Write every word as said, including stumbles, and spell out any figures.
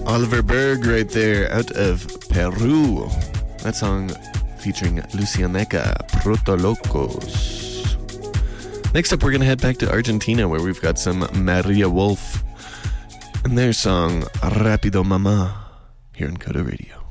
Oliver Berg right there out of Peru. That song featuring Lucianeca, Proto Locos. Next up, we're going to head back to Argentina where we've got some Maria Wolf and their song Rapido Mama here on Coda Radio.